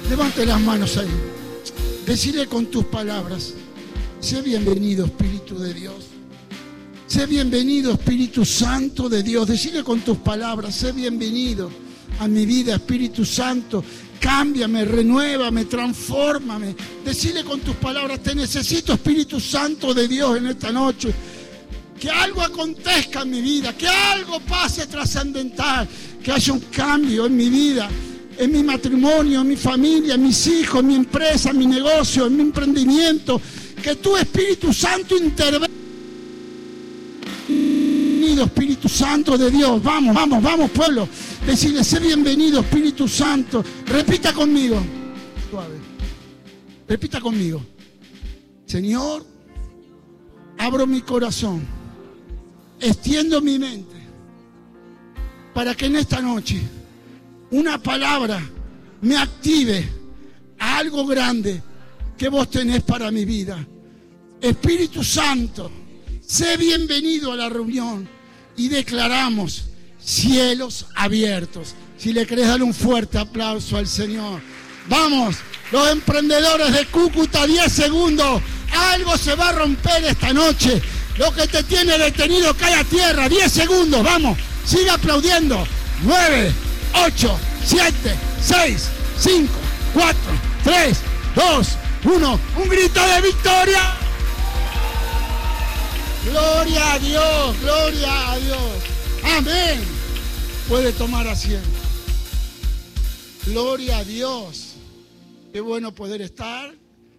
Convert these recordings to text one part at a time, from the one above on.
Levante las manos ahí. Decile con tus palabras: sé bienvenido, Espíritu de Dios. Sé bienvenido, Espíritu Santo de Dios. Decile con tus palabras: sé bienvenido a mi vida, Espíritu Santo. Cámbiame, renuévame, transfórmame. Decile con tus palabras: te necesito, Espíritu Santo de Dios, en esta noche. Que algo acontezca en mi vida, que algo pase trascendental, que haya un cambio en mi vida, en mi matrimonio, en mi familia, en mis hijos, en mi empresa, en mi negocio, en mi emprendimiento. Que tu Espíritu Santo intervenga. Bienvenido, Espíritu Santo de Dios. Vamos, vamos, vamos, pueblo. Decirle: sé bienvenido, Espíritu Santo. Repita conmigo. Suave. Repita conmigo. Señor, abro mi corazón, extiendo mi mente, para que en esta noche una palabra me active a algo grande que vos tenés para mi vida. Espíritu Santo, sé bienvenido a la reunión y declaramos cielos abiertos. Si le querés dar un fuerte aplauso al Señor. Vamos, los emprendedores de Cúcuta, 10 segundos. Algo se va a romper esta noche. Lo que te tiene detenido cae a tierra. 10 segundos, vamos. Sigue aplaudiendo. 9, 8, 7, 6, 5, 4, 3, 2, 1. Un grito de victoria. Gloria a Dios, gloria a Dios. Amén. Puede tomar asiento. Gloria a Dios. Qué bueno poder estar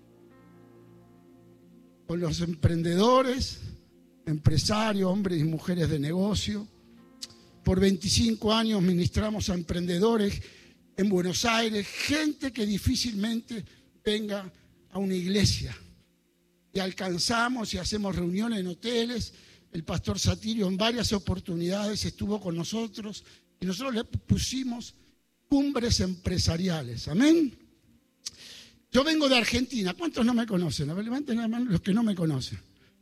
con los emprendedores, empresarios, hombres y mujeres de negocio. Por 25 años ministramos a emprendedores en Buenos Aires, gente que difícilmente venga a una iglesia. Y alcanzamos y hacemos reuniones en hoteles. El pastor Satirio en varias oportunidades estuvo con nosotros y nosotros le pusimos cumbres empresariales. Amén. Yo vengo de Argentina. ¿Cuántos no me conocen? A ver, levanten la mano los que no me conocen.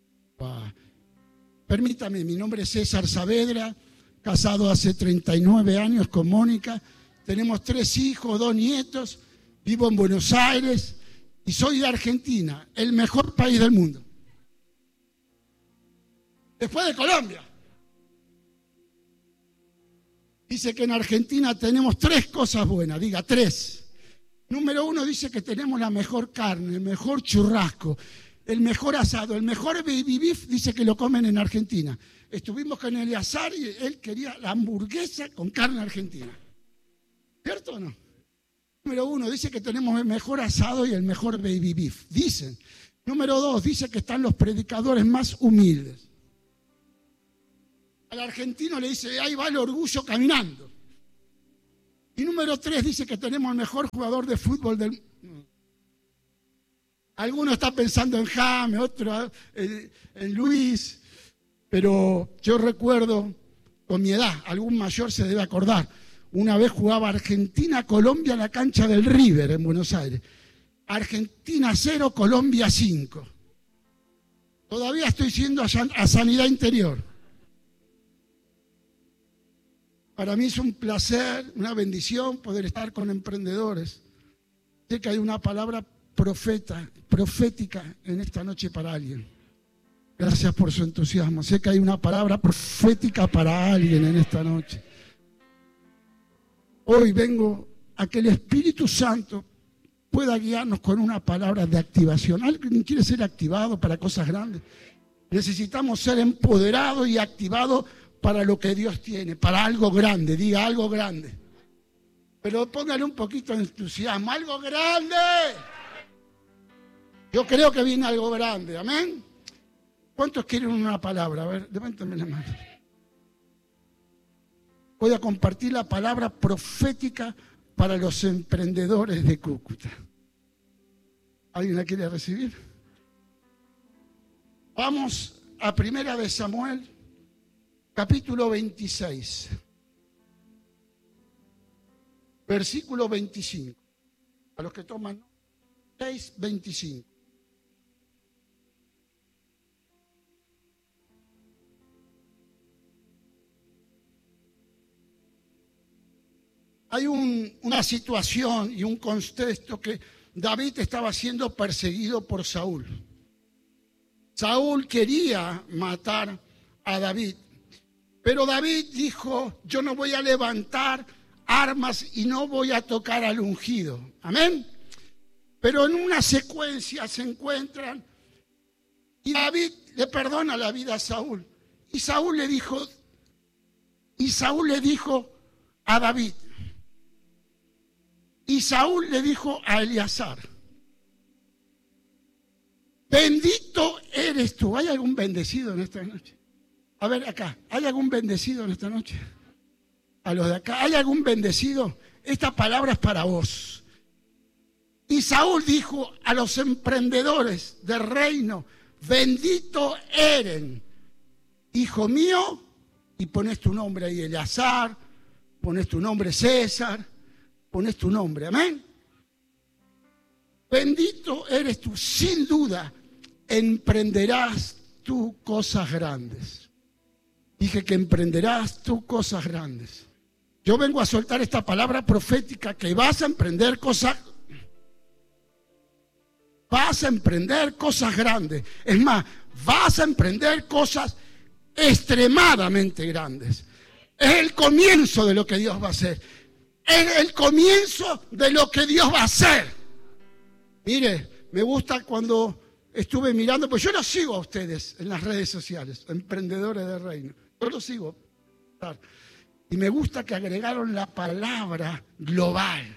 Permítame, mi nombre es César Saavedra, casado hace 39 años con Mónica. Tenemos 3 hijos, 2 nietos. Vivo en Buenos Aires y soy de Argentina, el mejor país del mundo. Después de Colombia. Dice que en Argentina tenemos 3 cosas buenas, diga 3. Número 1, dice que tenemos la mejor carne, el mejor churrasco, el mejor asado, el mejor baby beef, dice que lo comen en Argentina. Estuvimos con Eleazar y él quería la hamburguesa con carne argentina. ¿Cierto o no? Número 1, dice que tenemos el mejor asado y el mejor baby beef, dicen. Número 2, dice que están los predicadores más humildes. Al argentino le dice: ahí va el orgullo caminando. Y número 3, dice que tenemos el mejor jugador de fútbol del mundo. Alguno está pensando en James, otro en Luis, pero yo recuerdo, con mi edad, algún mayor se debe acordar, una vez jugaba Argentina-Colombia en la cancha del River en Buenos Aires. Argentina 0, Colombia 5. Todavía estoy yendo a Sanidad Interior. Para mí es un placer, una bendición poder estar con emprendedores. Sé que hay una palabra profética en esta noche para alguien. Gracias por su entusiasmo. Sé que hay una palabra profética para alguien en esta noche. Hoy vengo a que el Espíritu Santo pueda guiarnos con una palabra de activación. ¿Alguien quiere ser activado para cosas grandes? Necesitamos ser empoderados y activados para lo que Dios tiene, para algo grande. Diga algo grande. Pero póngale un poquito de entusiasmo. ¡Algo grande! Yo creo que viene algo grande. ¿Amén? ¿Cuántos quieren una palabra? A ver, levántame la mano. Voy a compartir la palabra profética para los emprendedores de Cúcuta. ¿Alguien la quiere recibir? Vamos a 1 de Samuel, capítulo 26, versículo 25. A los que toman 6:25. Hay una situación y un contexto que David estaba siendo perseguido por Saúl. Saúl quería matar a David, pero David dijo, yo no voy a levantar armas y no voy a tocar al ungido. Amén. Pero en una secuencia se encuentran y David le perdona la vida a Saúl. Y Saúl le dijo a David, y Saúl le dijo a Eleazar, bendito eres tú. ¿Hay algún bendecido en esta noche? A ver acá, ¿hay algún bendecido en esta noche? A los de acá, ¿hay algún bendecido? Esta palabra es para vos. Y Saúl dijo a los emprendedores del reino, bendito eres, hijo mío, y pones tu nombre ahí, Eleazar, pones tu nombre César, pones tu nombre, amén. Bendito eres tú, sin duda, emprenderás tú cosas grandes. Dije que emprenderás tú cosas grandes. Yo vengo a soltar esta palabra profética que vas a emprender cosas. Vas a emprender cosas grandes. Es más, vas a emprender cosas extremadamente grandes. Es el comienzo de lo que Dios va a hacer. Es el comienzo de lo que Dios va a hacer. Mire, me gusta cuando estuve mirando, pues yo los sigo a ustedes en las redes sociales, emprendedores del reino. Yo los sigo. Y me gusta que agregaron la palabra global.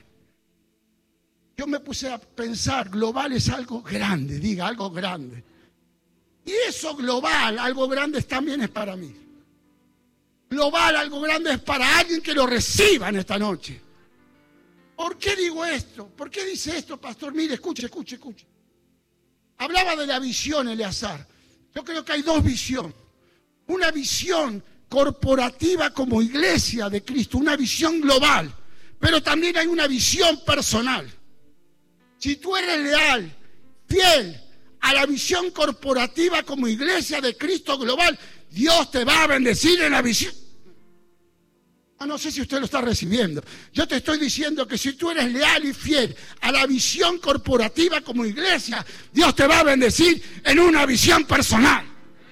Yo me puse a pensar, global es algo grande, diga, algo grande. Y eso global, algo grande también es para mí. Global, algo grande es para alguien que lo reciba en esta noche. ¿Por qué digo esto? ¿Por qué dice esto, pastor? Mire, escuche. Hablaba de la visión, Eleazar. Yo creo que hay dos visiones. Una visión corporativa como iglesia de Cristo, una visión global, pero también hay una visión personal. Si tú eres leal, fiel a la visión corporativa como iglesia de Cristo global, Dios te va a bendecir en la visión. No sé si usted lo está recibiendo. Yo te estoy diciendo que si tú eres leal y fiel a la visión corporativa como iglesia, Dios te va a bendecir en una visión personal.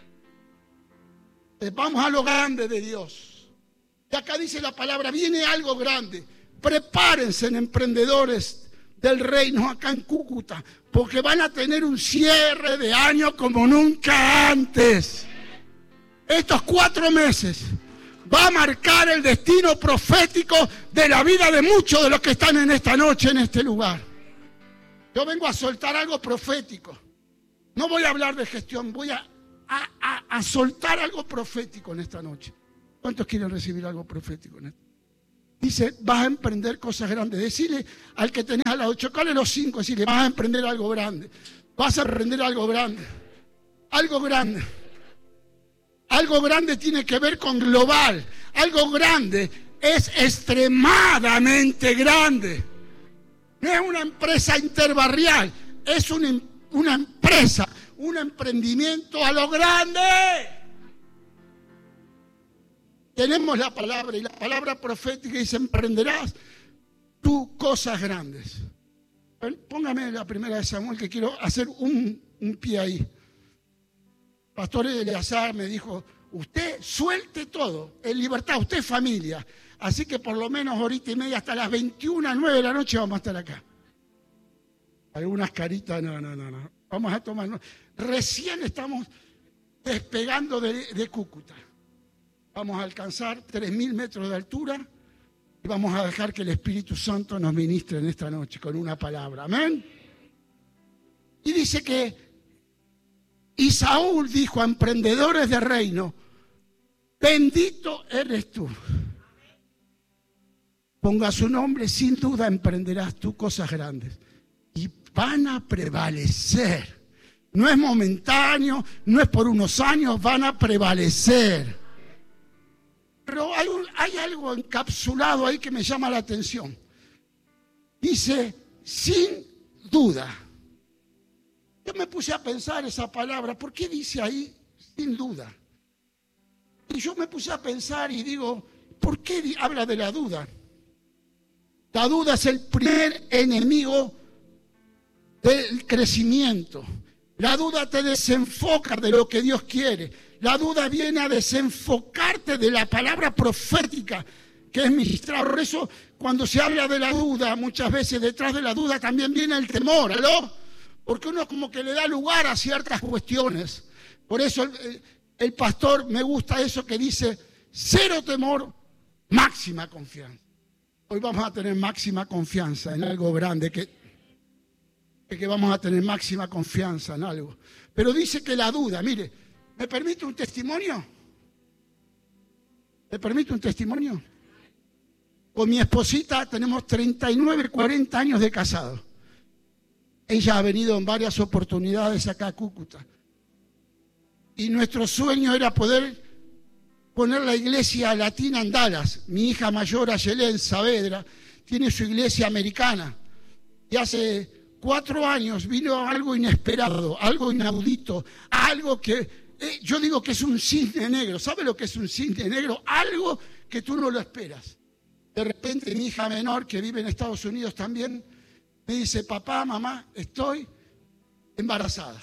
Vamos a lo grande de Dios. Y acá dice la palabra, viene algo grande. Prepárense, emprendedores del reino acá en Cúcuta, porque van a tener un cierre de año como nunca antes. Estos 4 meses va a marcar el destino profético de la vida de muchos de los que están en esta noche, en este lugar. Yo vengo a soltar algo profético. No voy a hablar de gestión, voy a soltar algo profético en esta noche. ¿Cuántos quieren recibir algo profético en esto? Dice, vas a emprender cosas grandes. Decirle al que tenés al lado, chocale los 5, decirle, vas a emprender algo grande. Vas a emprender algo grande. Algo grande. Algo grande tiene que ver con global. Algo grande es extremadamente grande. No es una empresa interbarrial, es una empresa, un emprendimiento a lo grande. Tenemos la palabra, y la palabra profética dice, emprenderás tú cosas grandes. Póngame la primera de Samuel, que quiero hacer un pie ahí. Pastor Eleazar me dijo, usted suelte todo, en libertad, usted es familia. Así que por lo menos horita y media, hasta las 21:09 de la noche vamos a estar acá. Algunas caritas, no. Vamos a tomarnos. Recién estamos despegando de Cúcuta. Vamos a alcanzar 3.000 metros de altura y vamos a dejar que el Espíritu Santo nos ministre en esta noche con una palabra. Amén. Y dice que y Saúl dijo a emprendedores de reino, bendito eres tú. Ponga su nombre, sin duda emprenderás tú cosas grandes. Y van a prevalecer. No es momentáneo, no es por unos años, van a prevalecer. Pero hay algo encapsulado ahí que me llama la atención. Dice, sin duda. Yo me puse a pensar esa palabra, ¿por qué dice ahí sin duda? Y yo me puse a pensar y digo, ¿por qué habla de la duda? La duda es el primer enemigo del crecimiento. La duda te desenfoca de lo que Dios quiere. La duda viene a desenfocarte de la palabra profética que es ministrar. Por eso, cuando se habla de la duda, muchas veces detrás de la duda también viene el temor, ¿no? Porque uno como que le da lugar a ciertas cuestiones. Por eso el pastor, me gusta eso que dice, cero temor, máxima confianza. Hoy vamos a tener máxima confianza en algo grande, que vamos a tener máxima confianza en algo. Pero dice que la duda, mire, ¿me permite un testimonio? ¿Me permite un testimonio? Con mi esposita tenemos 39, 40 años de casado. Ella ha venido en varias oportunidades acá a Cúcuta. Y nuestro sueño era poder poner la iglesia latina en Dallas. Mi hija mayor, Ayelén Saavedra, tiene su iglesia americana. Y hace 4 años vino algo inesperado, algo inaudito, algo que yo digo que es un cisne negro. ¿Sabe lo que es un cisne negro? Algo que tú no lo esperas. De repente mi hija menor, que vive en Estados Unidos también, me dice, papá, mamá, estoy embarazada.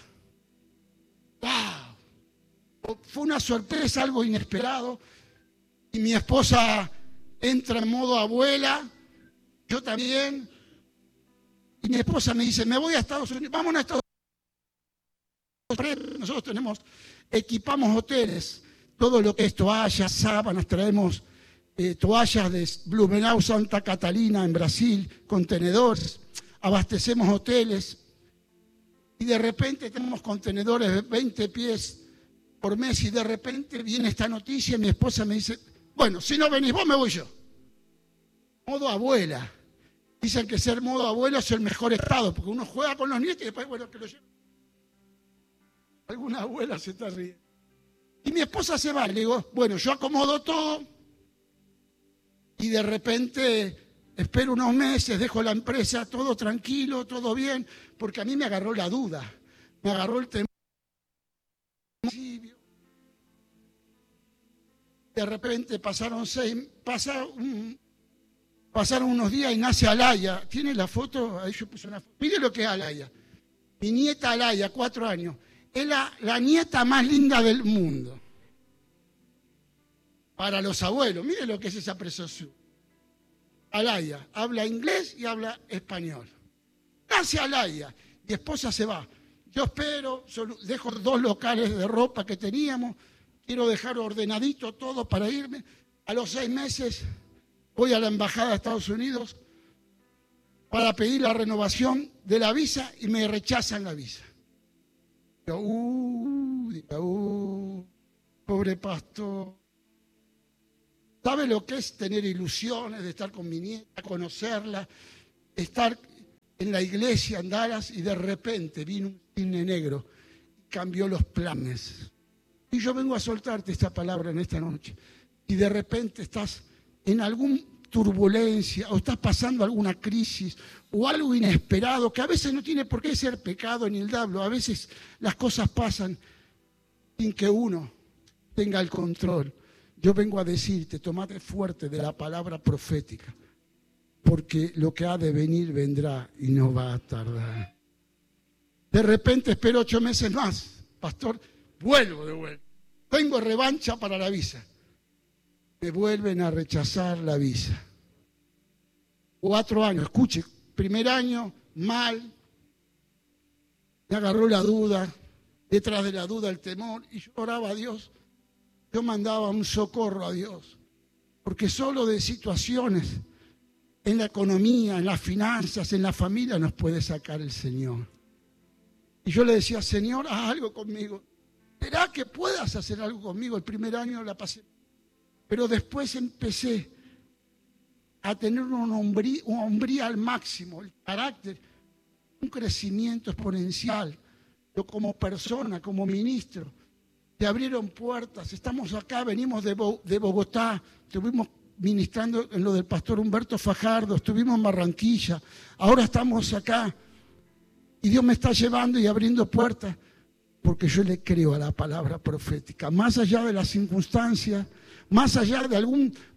¡Wow! Fue una sorpresa, algo inesperado. Y mi esposa entra en modo abuela, yo también. Y mi esposa me dice, me voy a Estados Unidos, vámonos a Estados Unidos. Nosotros equipamos hoteles, todo lo que es toallas, sábanas, traemos toallas de Blumenau, Santa Catalina, en Brasil, contenedores, abastecemos hoteles. Y de repente tenemos contenedores de 20 pies por mes y de repente viene esta noticia y mi esposa me dice, bueno, si no venís vos, me voy yo. Modo abuela. Dicen que ser modo abuelo es el mejor estado, porque uno juega con los nietos y después, bueno, que lo lleva. Alguna abuela se está riendo. Y mi esposa se va, le digo, bueno, yo acomodo todo y de repente espero unos meses, dejo la empresa, todo tranquilo, todo bien, porque a mí me agarró la duda, me agarró el temor. De repente pasaron unos días y nace Alaya. ¿Tiene la foto? Ahí yo puse una foto. Mire lo que es Alaya. Mi nieta Alaya, 4 años. Es la nieta más linda del mundo. Para los abuelos, mire lo que es esa preciosura. Alaya, habla inglés y habla español. Nace Alaya. Mi esposa se va. Yo espero, dejo 2 locales de ropa que teníamos. Quiero dejar ordenadito todo para irme. A los 6 meses voy a la embajada de Estados Unidos para pedir la renovación de la visa y me rechazan la visa. Yo, pobre pastor. ¿Sabe lo que es tener ilusiones de estar con mi nieta, conocerla, estar en la iglesia en Dallas y de repente vino un cisne negro y cambió los planes? Y yo vengo a soltarte esta palabra en esta noche. Y de repente estás en alguna turbulencia o estás pasando alguna crisis o algo inesperado que a veces no tiene por qué ser pecado ni el diablo. A veces las cosas pasan sin que uno tenga el control. Yo vengo a decirte, tomate fuerte de la palabra profética, porque lo que ha de venir vendrá y no va a tardar. De repente espero 8 meses más, pastor, vuelvo de vuelta. Tengo revancha para la visa. Me vuelven a rechazar la visa. 4 años, escuche, primer año, mal. Me agarró la duda, detrás de la duda el temor, y yo oraba a Dios. Yo mandaba un socorro a Dios, porque solo de situaciones en la economía, en las finanzas, en la familia nos puede sacar el Señor. Y yo le decía, Señor, haz algo conmigo. ¿Será que puedas hacer algo conmigo? El primer año la pasé. Pero después empecé a tener una hombría al máximo, el carácter, un crecimiento exponencial. Yo como persona, como ministro, te abrieron puertas. Estamos acá, venimos de Bogotá, estuvimos ministrando en lo del pastor Humberto Fajardo, estuvimos en Barranquilla, ahora estamos acá. Y Dios me está llevando y abriendo puertas, porque yo le creo a la palabra profética. Más allá de las circunstancias, más allá de algún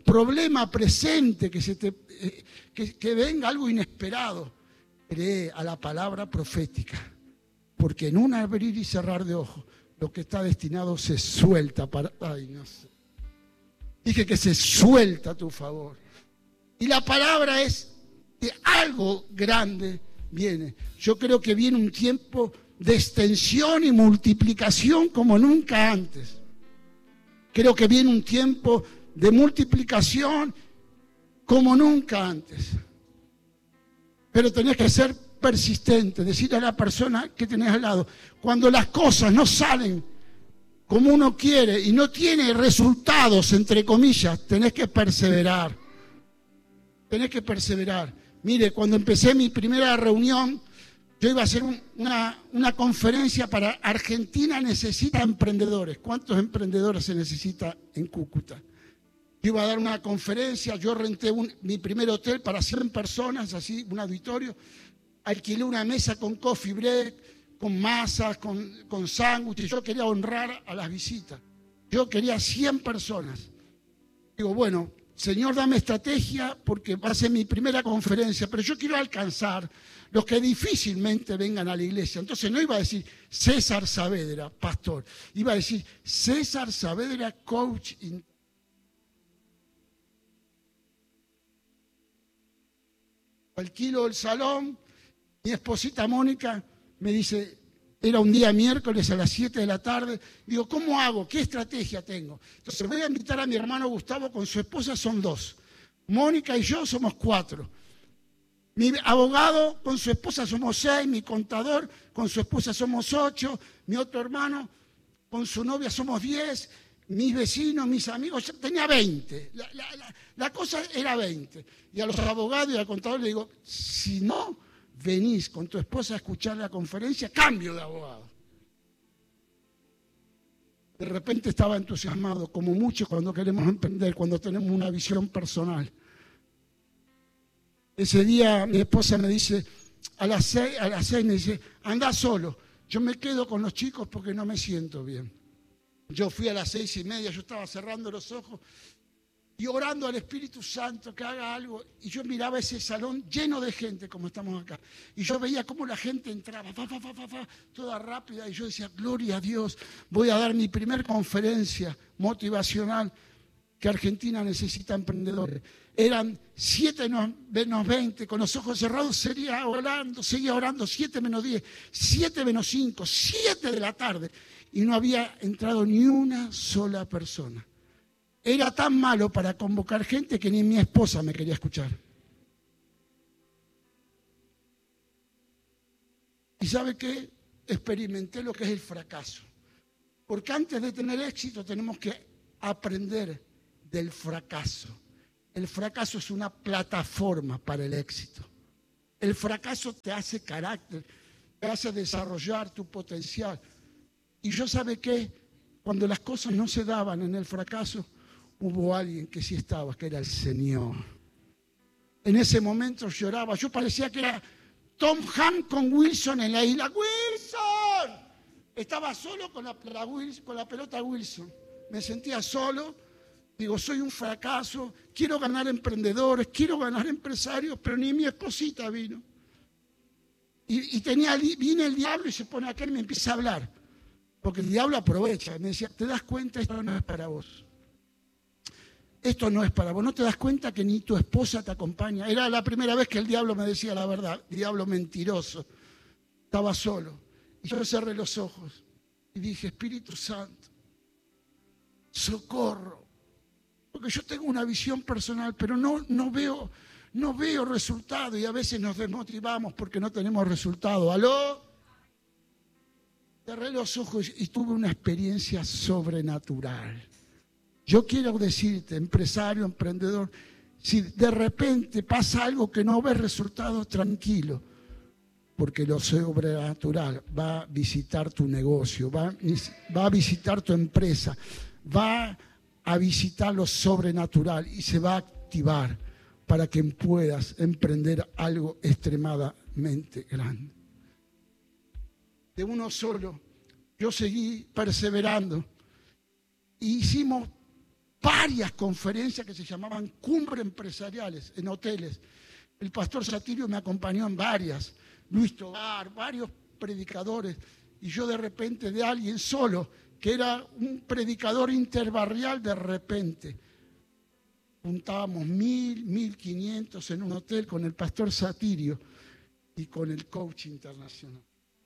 problema presente, que venga algo inesperado. Cree a la palabra profética, porque en un abrir y cerrar de ojos, lo que está destinado se suelta para... Ay, no sé. Dije que se suelta a tu favor. Y la palabra es que algo grande viene. Yo creo que viene un tiempo de extensión y multiplicación como nunca antes. Creo que viene un tiempo de multiplicación como nunca antes. Pero tenés que ser persistente, decirle a la persona que tenés al lado, cuando las cosas no salen como uno quiere y no tiene resultados, entre comillas, tenés que perseverar. Tenés que perseverar. Mire, cuando empecé mi primera reunión, yo iba a hacer una conferencia para Argentina necesita emprendedores. ¿Cuántos emprendedores se necesita en Cúcuta? Yo iba a dar una conferencia, yo renté mi primer hotel para 100 personas, así, un auditorio. Alquilé una mesa con coffee break, con masas, con sándwiches. Yo quería honrar a las visitas. Yo quería 100 personas. Digo, bueno, Señor, dame estrategia porque va a ser mi primera conferencia, pero yo quiero alcanzar los que difícilmente vengan a la iglesia. Entonces no iba a decir César Saavedra, pastor. Iba a decir César Saavedra, coach. Alquilo el salón. Mi esposita Mónica me dice, era un día miércoles a las 7 de la tarde, digo, ¿cómo hago? ¿Qué estrategia tengo? Entonces voy a invitar a mi hermano Gustavo con su esposa, son 2. Mónica y yo somos 4. Mi abogado con su esposa somos 6, mi contador con su esposa somos 8, mi otro hermano con su novia somos 10, mis vecinos, mis amigos, tenía 20. La cosa era 20. Y a los abogados y al contador le digo, si no venís con tu esposa a escuchar la conferencia, cambio de abogado. De repente estaba entusiasmado, como muchos cuando queremos emprender, cuando tenemos una visión personal. Ese día mi esposa me dice, a las 6 me dice, anda solo, yo me quedo con los chicos porque no me siento bien. Yo fui a las 6:30, yo estaba cerrando los ojos y orando al Espíritu Santo que haga algo. Y yo miraba ese salón lleno de gente como estamos acá. Y yo veía cómo la gente entraba, toda rápida. Y yo decía, gloria a Dios, voy a dar mi primer conferencia motivacional que Argentina necesita emprendedores. Eran 7 menos 20, con los ojos cerrados seguía orando, 7 menos 10, 7 menos 5, 7 de la tarde. Y no había entrado ni una sola persona. Era tan malo para convocar gente que ni mi esposa me quería escuchar. ¿Y sabe qué? Experimenté lo que es el fracaso. Porque antes de tener éxito tenemos que aprender del fracaso. El fracaso es una plataforma para el éxito. El fracaso te hace carácter, te hace desarrollar tu potencial. Y yo, ¿sabe qué? Cuando las cosas no se daban en el fracaso, hubo alguien que sí estaba, que era el Señor. En ese momento lloraba. Yo parecía que era Tom Hanks con Wilson en la isla. ¡Wilson! Estaba solo con la pelota Wilson. Me sentía solo. Digo, soy un fracaso. Quiero ganar emprendedores, quiero ganar empresarios, pero ni mi esposita vino. Y viene el diablo y se pone acá y me empieza a hablar. Porque el diablo aprovecha. Me decía, ¿te das cuenta? Esto no es para vos. Esto no es para vos. ¿No te das cuenta que ni tu esposa te acompaña? Era la primera vez que el diablo me decía la verdad. Diablo mentiroso. Estaba solo. Y yo cerré los ojos y dije, Espíritu Santo, socorro. Porque yo tengo una visión personal, pero no veo resultado. Y a veces nos desmotivamos porque no tenemos resultado. ¿Aló? Cerré los ojos y tuve una experiencia sobrenatural. Yo quiero decirte, empresario, emprendedor, si de repente pasa algo que no ves resultados, tranquilo, porque lo sobrenatural va a visitar tu negocio, va a visitar tu empresa, va a visitar lo sobrenatural y se va a activar para que puedas emprender algo extremadamente grande. De uno solo, yo seguí perseverando. E hicimos varias conferencias que se llamaban Cumbre Empresariales en hoteles. El pastor Satirio me acompañó en varias, Luis Tobar, varios predicadores, y yo de repente de alguien solo, que era un predicador interbarrial, de repente juntábamos 1.000, 1.500 en un hotel con el pastor Satirio y con el coach internacional.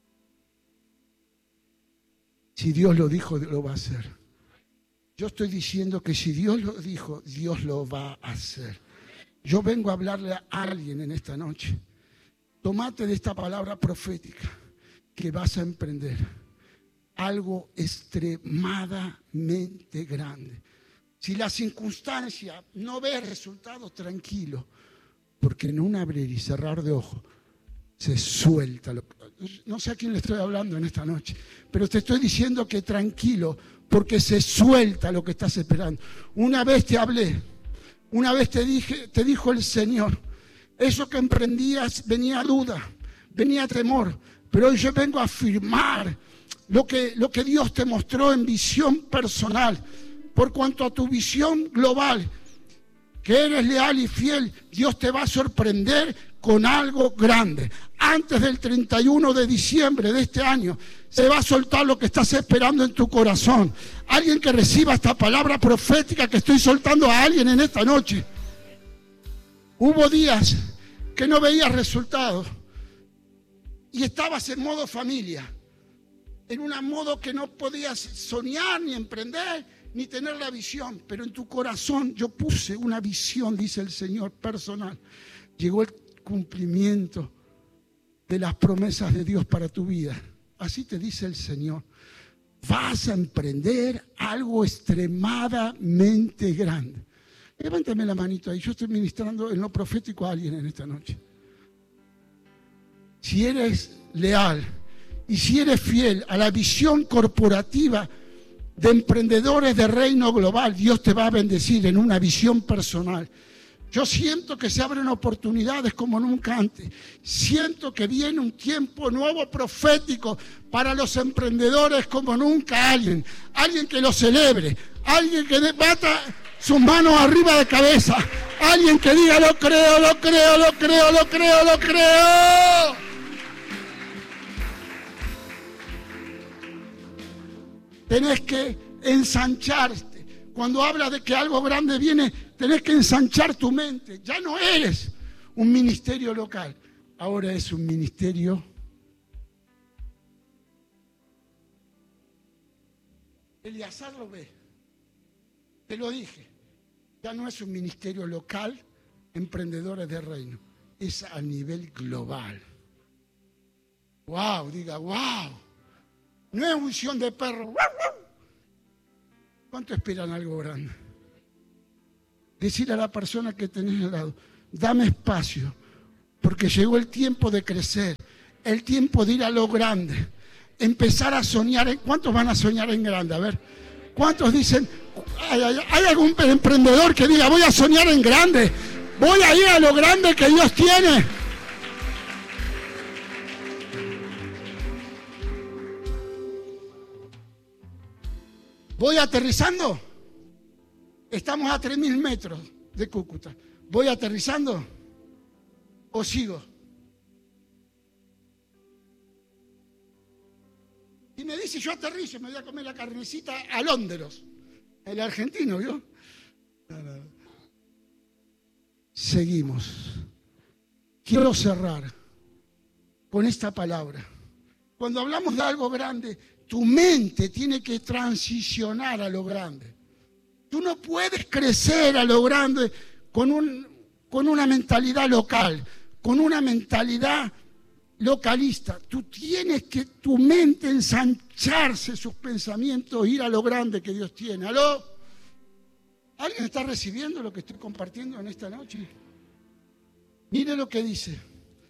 Si Dios lo dijo, lo va a hacer. Yo estoy diciendo que si Dios lo dijo, Dios lo va a hacer. Yo vengo a hablarle a alguien en esta noche. Tómate de esta palabra profética que vas a emprender algo extremadamente grande. Si la circunstancia no ve resultados, tranquilo, porque en un abrir y cerrar de ojos se suelta. No sé a quién le estoy hablando en esta noche, pero te estoy diciendo que tranquilo, porque se suelta lo que estás esperando. Una vez te hablé, una vez te dijo el Señor, eso que emprendías venía duda, venía temor, pero hoy yo vengo a afirmar lo que Dios te mostró en visión personal. Por cuanto a tu visión global, que eres leal y fiel, Dios te va a sorprender con algo grande. Antes del 31 de diciembre de este año, se va a soltar lo que estás esperando en tu corazón. Alguien que reciba esta palabra profética que estoy soltando a alguien en esta noche. Hubo días que no veías resultados y estabas en modo familia, en un modo que no podías soñar ni emprender, ni tener la visión, pero en tu corazón yo puse una visión, dice el Señor, personal. Llegó el cumplimiento de las promesas de Dios para tu vida. Así te dice el Señor. Vas a emprender algo extremadamente grande. Levántame la manito ahí, yo estoy ministrando en lo profético a alguien en esta noche. Si eres leal y si eres fiel a la visión corporativa de emprendedores de reino global, Dios te va a bendecir en una visión personal. Yo siento que se abren oportunidades como nunca antes. Siento que viene un tiempo nuevo profético para los emprendedores como nunca. Alguien que lo celebre, alguien que bata sus manos arriba de cabeza, alguien que diga lo creo, lo creo, lo creo, lo creo, lo creo. Tenés que ensancharte. Cuando hablas de que algo grande viene, tenés que ensanchar tu mente. Ya no eres un ministerio local, ahora es un ministerio. Eleazar lo ve. Te lo dije. Ya no es un ministerio local, emprendedores de reino. Es a nivel global. ¡Wow! Diga, ¡wow! No es unción de perro. ¿Cuánto esperan algo grande? Decir a la persona que tenés al lado, dame espacio, porque llegó el tiempo de crecer, el tiempo de ir a lo grande, empezar a soñar. ¿Cuántos van a soñar en grande? A ver, ¿cuántos dicen, hay algún emprendedor que diga, voy a soñar en grande, voy a ir a lo grande que Dios tiene? ¿Voy aterrizando? Estamos a 3.000 metros de Cúcuta. ¿Voy aterrizando o sigo? Y me dice, yo aterrizo, me voy a comer la carnecita a Londres. El argentino, ¿vio? No. Seguimos. Quiero cerrar con esta palabra. Cuando hablamos de algo grande, tu mente tiene que transicionar a lo grande. Tú no puedes crecer a lo grande con una mentalidad local, con una mentalidad localista. Tú tienes que tu mente ensancharse sus pensamientos, ir a lo grande que Dios tiene. ¿Aló? ¿Alguien está recibiendo lo que estoy compartiendo en esta noche? Mire lo que dice.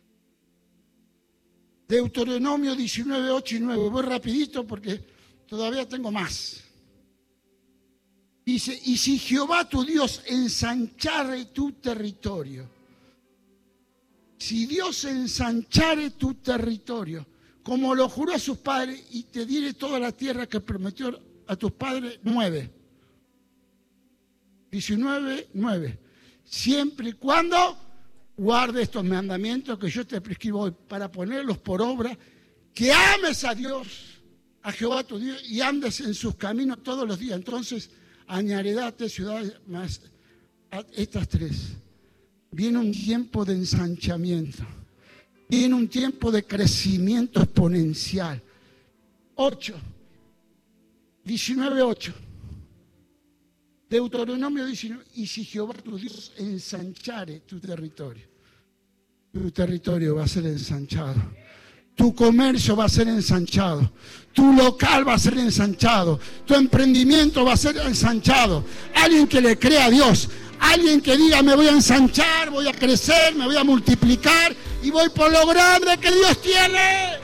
Deuteronomio 19, 8 y 9. Voy rapidito porque todavía tengo más. Dice, y si Jehová tu Dios ensanchare tu territorio, si Dios ensanchare tu territorio, como lo juró a sus padres, y te diere toda la tierra que prometió a tus padres, 9. 19:9. Siempre y cuando guarde estos mandamientos que yo te prescribo hoy para ponerlos por obra, que ames a Dios, a Jehová tu Dios, y andes en sus caminos todos los días. Entonces añadirá a tres ciudades más, a estas tres. Viene un tiempo de ensanchamiento. Viene un tiempo de crecimiento exponencial. 19:8. Deuteronomio 19. Y si Jehová tu Dios ensanchare tu territorio va a ser ensanchado. Tu comercio va a ser ensanchado. Tu local va a ser ensanchado. Tu emprendimiento va a ser ensanchado. Alguien que le crea a Dios. Alguien que diga, me voy a ensanchar, voy a crecer, me voy a multiplicar y voy por lo grande que Dios tiene.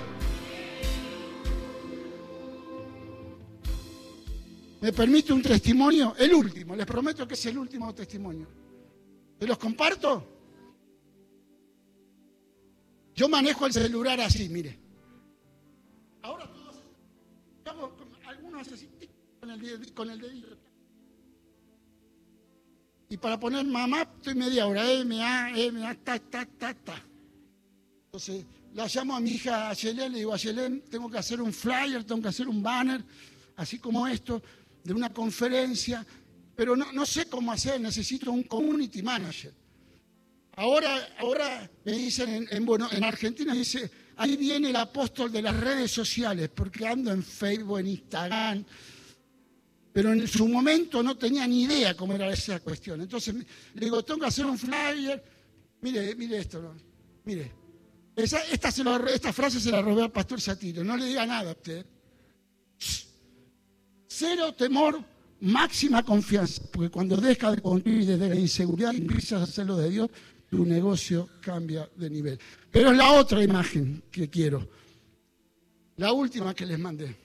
¿Me permite un testimonio? El último, les prometo que es el último testimonio. ¿Se los comparto? Yo manejo el celular así, mire. Ahora todos, algunos así, con el dedito. Y para poner mamá, estoy media hora, MA, ta. Entonces, la llamo a mi hija Ayelén, le digo, Ayelén, tengo que hacer un flyer, tengo que hacer un banner, así como esto, de una conferencia, pero no sé cómo hacer, necesito un community manager. Ahora me dicen, en Argentina, dice, ahí viene el apóstol de las redes sociales, porque ando en Facebook, en Instagram, pero en su momento no tenía ni idea cómo era esa cuestión. Entonces le digo, tengo que hacer un flyer, mire esto, ¿no? Mire, esta frase se la robé al pastor Satirio, no le diga nada a usted. Cero temor, máxima confianza, porque cuando dejas de construir desde la inseguridad y empiezas a hacerlo de Dios, tu negocio cambia de nivel. Pero es la otra imagen que quiero, la última que les mandé.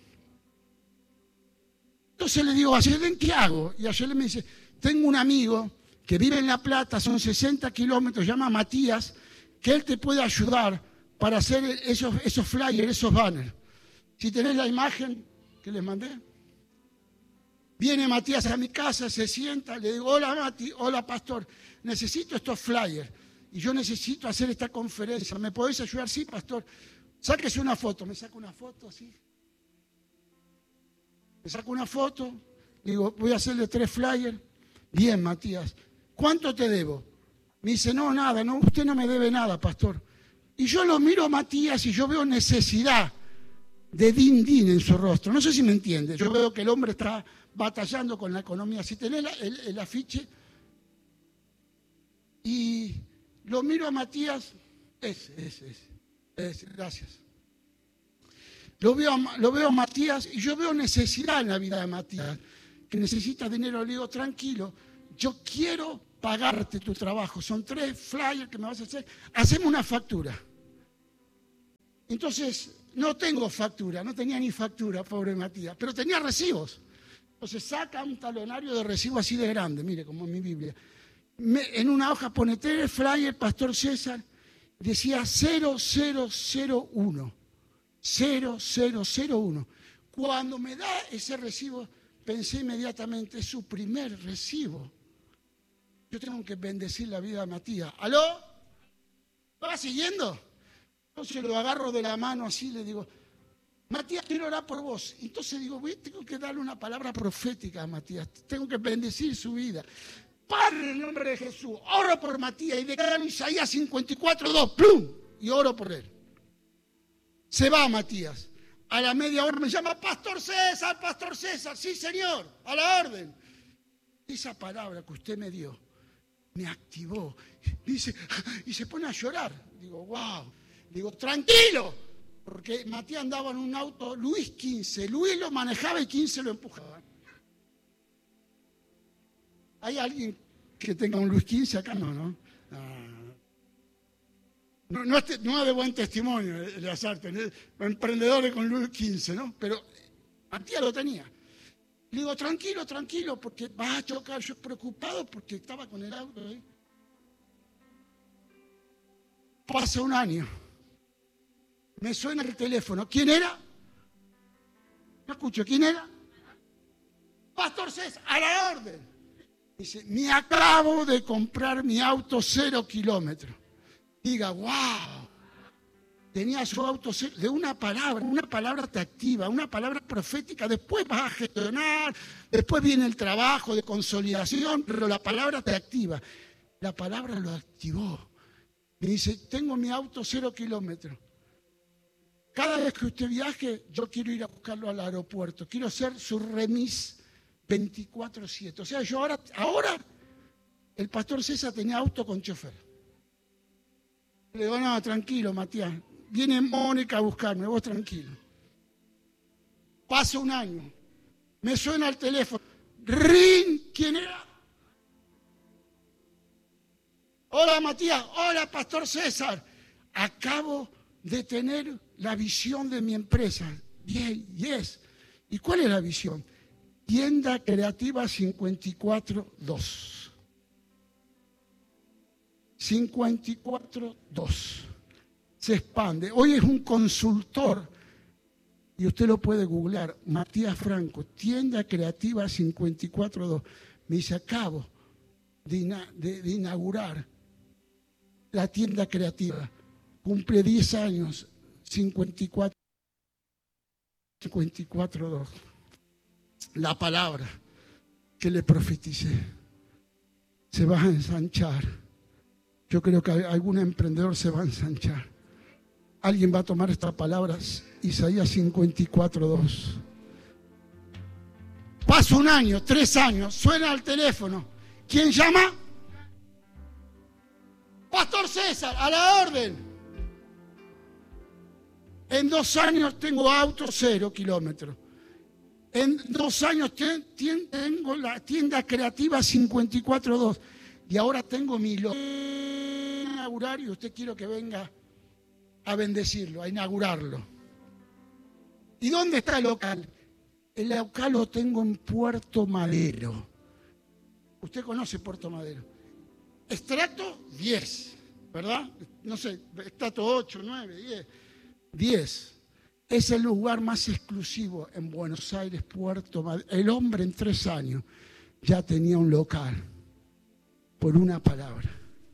Entonces le digo, Ayelén, ¿qué hago? Y Ayelén me dice, tengo un amigo que vive en La Plata, son 60 kilómetros, se llama Matías, que él te puede ayudar para hacer esos flyers, esos banners. Si tenés la imagen que les mandé. Viene Matías a mi casa, se sienta, le digo, hola Mati, hola pastor, necesito estos flyers y yo necesito hacer esta conferencia, ¿me podés ayudar? Sí, pastor, sáquese una foto, me saco una foto así. Me saco una foto, digo, voy a hacerle 3 flyers. Bien, Matías, ¿cuánto te debo? Me dice, no, nada, no, usted no me debe nada, pastor. Y yo lo miro a Matías y yo veo necesidad de din en su rostro. No sé si me entiende, yo veo que el hombre está batallando con la economía. Si tenés el afiche, y lo miro a Matías, ese, gracias. Lo veo a Matías y yo veo necesidad en la vida de Matías, que necesita dinero. Le digo, tranquilo, yo quiero pagarte tu trabajo. Son 3 flyers que me vas a hacer. Hacemos una factura. Entonces, no tengo factura, no tenía ni factura, pobre Matías, pero tenía recibos. Entonces saca un talonario de recibo así de grande, mire, como en mi Biblia. En una hoja pone 3 flyers, Pastor César, decía 0001. 0001. Cuando me da ese recibo, pensé inmediatamente, es su primer recibo. Yo tengo que bendecir la vida de Matías. ¿Aló? ¿Me va siguiendo? Entonces lo agarro de la mano así, le digo, Matías, quiero orar por vos. Entonces digo, tengo que darle una palabra profética a Matías, tengo que bendecir su vida. Padre, en el nombre de Jesús, oro por Matías y declaro Isaías 54:2, ¡plum! Y oro por él. Se va Matías. A la media hora me llama, Pastor César, sí señor, a la orden. Esa palabra que usted me dio me activó. Dice, y se pone a llorar. Digo, wow. Digo, tranquilo, porque Matías andaba en un auto Luis XV. Luis lo manejaba y 15 lo empujaba. ¿Hay alguien que tenga un Luis XV acá? No. No es de buen testimonio el azarte, emprendedores con Luis XV, ¿no? Pero Matías lo tenía. Le digo, tranquilo, porque vas a chocar. Yo preocupado porque estaba con el auto ahí. Pasa un año. Me suena el teléfono. ¿Quién era? No escucho. ¿Quién era? Pastor César, a la orden. Dice, me acabo de comprar mi auto 0 kilómetros. Diga, wow. Tenía su auto de una palabra te activa, una palabra profética. Después vas a gestionar, después viene el trabajo de consolidación, pero la palabra te activa. La palabra lo activó. Me dice, tengo mi auto 0 kilómetros. Cada vez que usted viaje, yo quiero ir a buscarlo al aeropuerto. Quiero ser su remis 24/7. O sea, yo ahora el pastor César tenía auto con chofer. Le digo, no, tranquilo, Matías. Viene Mónica a buscarme, vos tranquilo. Pasa un año. Me suena el teléfono. ¡Rin! ¿Quién era? Hola, Matías. Hola, pastor César. Acabo de tener la visión de mi empresa. Yes. ¿Y cuál es la visión? Tienda Creativa 54.2. 54.2. Se expande. Hoy es un consultor y usted lo puede googlear. Matías Franco, Tienda Creativa 54.2. Me dice, acabo de inaugurar la tienda creativa. Cumple 10 años, 54.2. La palabra que le profeticé se va a ensanchar. Yo creo que algún emprendedor se va a ensanchar. Alguien va a tomar estas palabras, Isaías 54.2. Pasa un año, 3 años, suena el teléfono. ¿Quién llama? Pastor César, a la orden. En 2 años tengo auto 0 kilómetros. En 2 años tengo la tienda creativa 54.2. Y ahora tengo mi inaugurar y usted quiero que venga a bendecirlo, a inaugurarlo. ¿Y dónde está el local? El local lo tengo en Puerto Madero. Usted conoce Puerto Madero. Estrato 10, ¿verdad? No sé, estrato 8, 9, 10. 10. Es el lugar más exclusivo en Buenos Aires, Puerto Madero. El hombre en 3 años ya tenía un local por una palabra.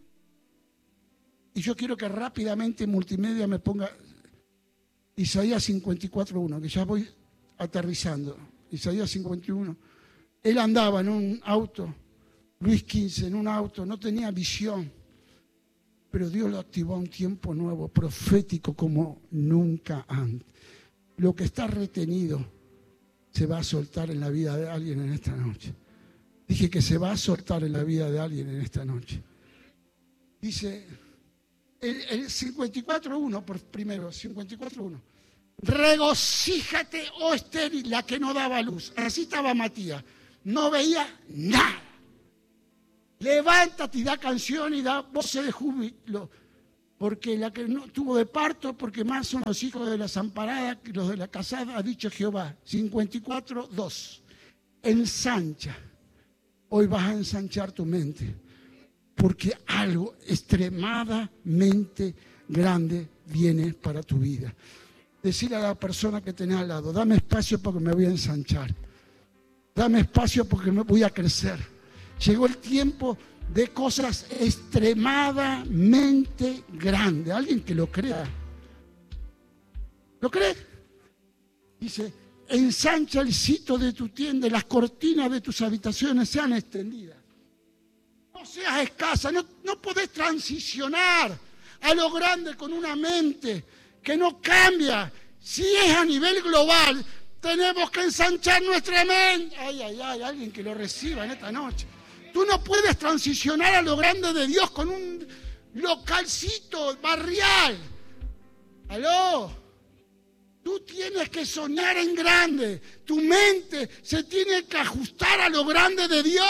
Y yo quiero que rápidamente multimedia me ponga Isaías 54.1, que ya voy aterrizando. Isaías 51. Él andaba en un auto, Luis XV, en un auto, no tenía visión. Pero Dios lo activó a un tiempo nuevo, profético como nunca antes. Lo que está retenido se va a soltar en la vida de alguien en esta noche. Dije que se va a soltar en la vida de alguien en esta noche. Dice el 54.1, por primero, 54.1. Regocíjate, oh estéril, la que no daba luz. Así estaba Matías. No veía nada. Levántate y da canción y da voces de júbilo. Porque la que no tuvo de parto, porque más son los hijos de la desamparada que los de la casada, ha dicho Jehová. 54.2. Ensancha. Hoy vas a ensanchar tu mente. Porque algo extremadamente grande viene para tu vida. Decirle a la persona que tenés al lado, dame espacio porque me voy a ensanchar. Dame espacio porque me voy a crecer. Llegó el tiempo de cosas extremadamente grandes. Alguien que lo crea. ¿Lo cree? Dice, ensancha el sitio de tu tienda y las cortinas de tus habitaciones sean extendidas. No seas escasa, no podés transicionar a lo grande con una mente que no cambia. Si es a nivel global, tenemos que ensanchar nuestra mente. Ay, alguien que lo reciba en esta noche. Tú no puedes transicionar a lo grande de Dios con un localcito barrial. ¿Aló? Tú tienes que soñar en grande. Tu mente se tiene que ajustar a lo grande de Dios.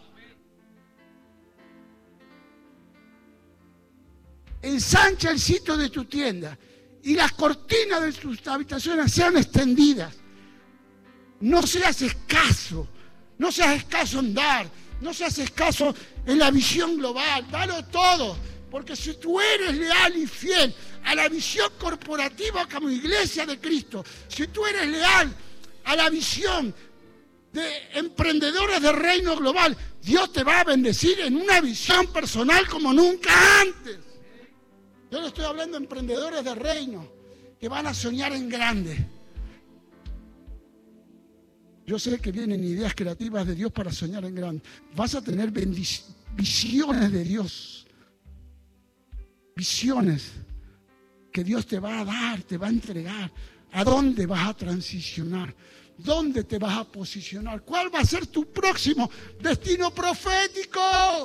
Ensancha el sitio de tu tienda y las cortinas de tus habitaciones sean extendidas. No seas escaso. No seas escaso en dar. No seas escaso en la visión global. Dalo todo. Porque si tú eres leal y fiel a la visión corporativa como iglesia de Cristo, si tú eres leal a la visión de emprendedores de reino global. Dios te va a bendecir en una visión personal como nunca antes. Yo le estoy hablando de emprendedores de reino que van a soñar en grande. Yo sé que vienen ideas creativas de Dios para soñar en grande. Vas a tener visiones de Dios. Visiones que Dios te va a dar, te va a entregar. ¿A dónde vas a transicionar? ¿Dónde te vas a posicionar? ¿Cuál va a ser tu próximo destino profético?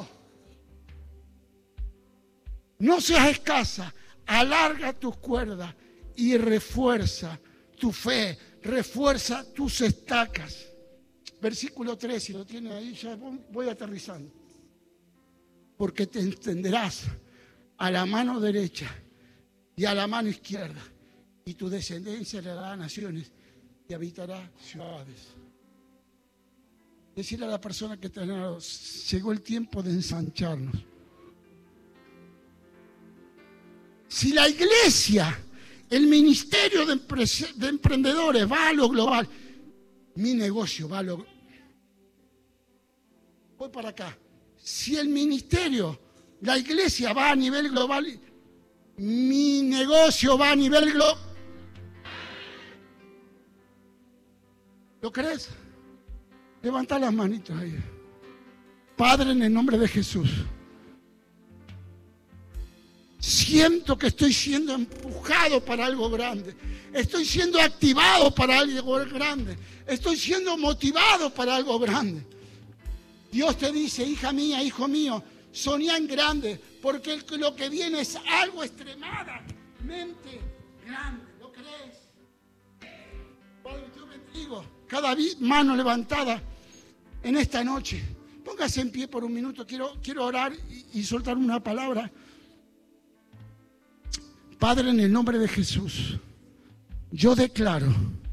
No seas escasa, alarga tus cuerdas y refuerza tu fe, refuerza tus estacas. Versículo 3, si lo tienes ahí, ya voy aterrizando. Porque te extenderás a la mano derecha y a la mano izquierda, y tu descendencia le dará naciones y habitará ciudades. Decirle a la persona que está al llegó el tiempo de ensancharnos. Si la iglesia, el ministerio de emprendedores va a lo global, mi negocio va a lo... Voy para acá. Si el ministerio, la iglesia va a nivel global, mi negocio va a nivel global. ¿Lo crees? Levanta las manitos ahí. Padre, en el nombre de Jesús, siento que estoy siendo empujado para algo grande. Estoy siendo activado para algo grande. Estoy siendo motivado para algo grande. Dios te dice, hija mía, hijo mío, soñá en grande, porque lo que viene es algo extremadamente grande. ¿Lo crees? Padre, yo bendigo cada mano levantada en esta noche. Póngase en pie por un minuto. Quiero orar y soltar una palabra. Padre, en el nombre de Jesús, yo declaro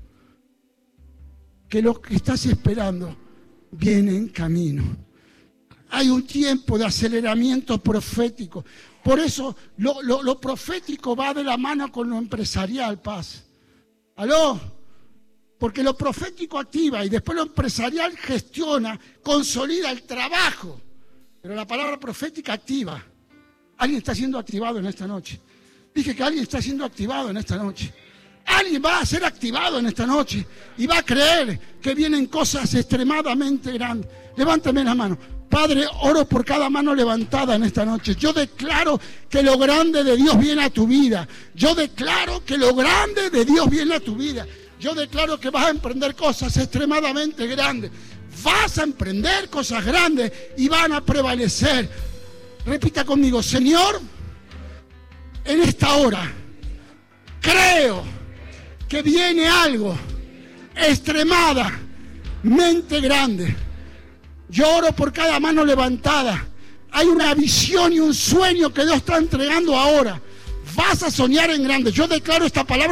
que lo que estás esperando viene en camino. Hay un tiempo de aceleramiento profético. Por eso lo profético va de la mano con lo empresarial, Paz. ¿Aló? Porque lo profético activa y después lo empresarial gestiona, consolida el trabajo. Pero la palabra profética activa. Alguien está siendo activado en esta noche. Dije que alguien está siendo activado en esta noche. Alguien va a ser activado en esta noche y va a creer que vienen cosas extremadamente grandes. Levántame la mano. Padre, oro por cada mano levantada en esta noche. Yo declaro que lo grande de Dios viene a tu vida. Yo declaro que lo grande de Dios viene a tu vida. Yo declaro que vas a emprender cosas extremadamente grandes. Vas a emprender cosas grandes y van a prevalecer. Repita conmigo, Señor, en esta hora creo que viene algo extremadamente grande. Yo oro por cada mano levantada. Hay una visión y un sueño que Dios está entregando ahora. Vas a soñar en grande. Yo declaro esta palabra